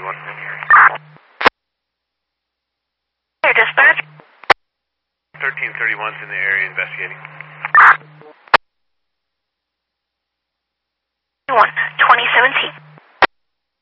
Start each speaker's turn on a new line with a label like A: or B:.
A: 1331.
B: Your dispatch?
A: 1331's in the area investigating.
B: 1.